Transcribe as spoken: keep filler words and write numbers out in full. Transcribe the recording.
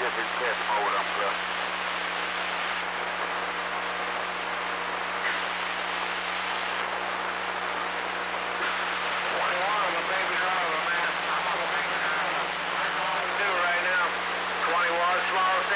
just in test mode, I'm good. twenty-one, I'm a baby driver, man. I'm a baby driver. I don't know what to do right now. twenty-one, small